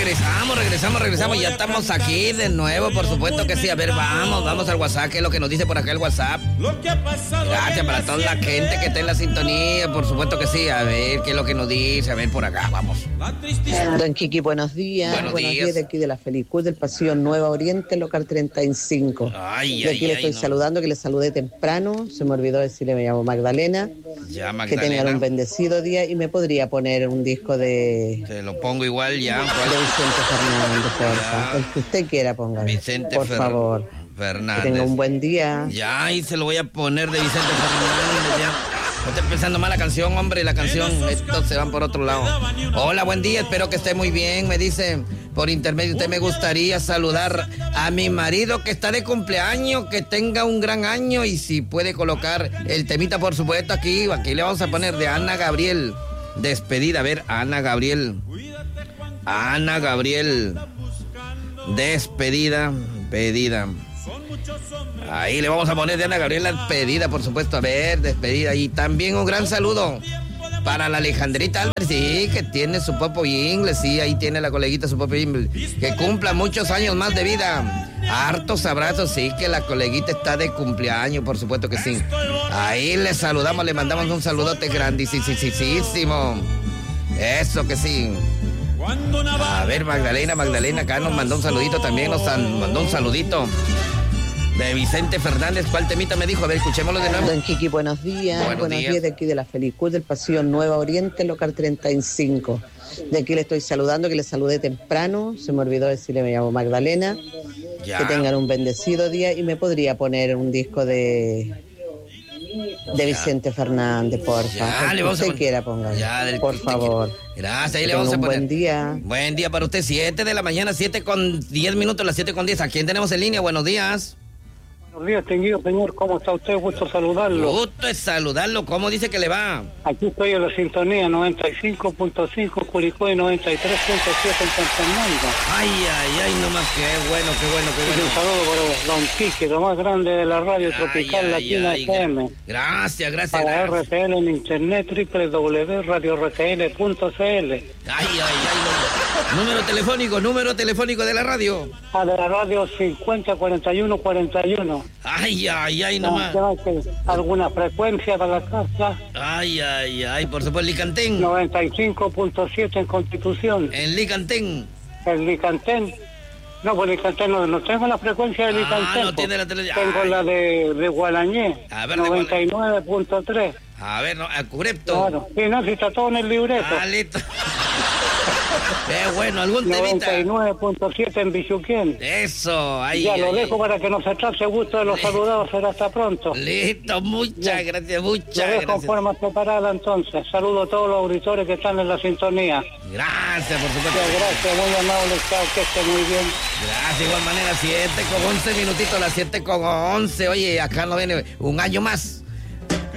regresamos. Ya estamos aquí de nuevo, por supuesto que sí. A ver, vamos al WhatsApp, que es lo que nos dice por acá el WhatsApp. Gracias para toda la gente que está en la sintonía, por supuesto que sí. A ver, qué es lo que nos dice, a ver por acá, vamos. Don Kiki, buenos días. Buenos días de aquí de la Felicuz del Pasillo Nueva Oriente, local 35. Y aquí le estoy saludando, que le saludé temprano. Se me olvidó decirle, me llamo Magdalena. Ya, Magdalena. Que tengan un bendecido día y me podría poner un disco de... Te lo pongo igual ya. De Vicente Fernández, porfa. El que usted quiera, ponga. Vicente por favor. Fernández. Que tenga un buen día. Ya, y se lo voy a poner de Vicente Fernández, ya. No estoy pensando mal la canción, hombre, la canción, estos se van por otro lado. Hola, buen día, espero que esté muy bien. Me dice por intermedio, usted me gustaría saludar a mi marido que está de cumpleaños, que tenga un gran año y si puede colocar el temita, por supuesto, aquí le vamos a poner de Ana Gabriel, despedida. A ver, Ana Gabriel, despedida, pedida. Ahí le vamos a poner de Ana Gabriela despedida, por supuesto. A ver, despedida. Y también un gran saludo para la Alejandrita Álvarez, sí, que tiene su Popo Inglés, sí, ahí tiene la coleguita su Popo Inglés. Que cumpla muchos años más de vida. Hartos abrazos, sí, que la coleguita está de cumpleaños, por supuesto que sí. Ahí le saludamos, le mandamos un saludote grandísimo. Eso que sí. A ver, Magdalena acá nos mandó un saludito también, nos mandó un saludito de Vicente Fernández. ¿Cuál temita me dijo? A ver, escuchémoslo de nuevo. Don Kiki, buenos días. Buenos días de aquí de la Felicuz del Pasillo Nueva Oriente, local 35. De aquí le estoy saludando, que le saludé temprano. Se me olvidó decirle, me llamo Magdalena. Ya. Que tengan un bendecido día y me podría poner un disco de Vicente Fernández, porfa. Le vamos usted quiera, ponga. Por favor. Gracias, ahí le vamos a poner. Buen día. Buen día para usted, 7 de la mañana, 7:10, las 7:10. ¿A quién tenemos en línea? Buenos días. Buenos días, distinguido señor. ¿Cómo está usted? Gusto saludarlo. Gusto es saludarlo. ¿Cómo dice que le va? Aquí estoy en la sintonía 95.5 Curicó y 93.7 en San Fernando. Ay, nomás, qué bueno. Un saludo para Don Quique, lo más grande de la radio tropical latina FM. Gracias. Para RTL en internet, www.radiortl.cl. Número telefónico de la radio. De la radio 504141. Ay, nomás. ¿Alguna frecuencia para la casa? Ay, por supuesto, Licantén. 95.7 en Constitución. ¿En Licantén? El Licantén. No, pues Licantén no tengo la frecuencia de Licantén. No tiene la televisión. Tengo la de Gualañé. A ver, 99.3. A ver, correcto. Claro. Sí, no, si está todo en el libreto. Listo. Bueno, algún temita. 99.7 en Bichuquén. Eso, ahí. Ya lo dejo para que nos atrase gusto de los saludados. Será hasta pronto. Listo, muchas gracias. Lo dejo en forma preparada entonces. Saludo a todos los auditores que están en la sintonía. Gracias, por supuesto. Gracias, muy amable. Chao, que esté muy bien. Gracias, de igual manera, 7:11 minutitos, las 7:11. Oye, acá no viene un año más.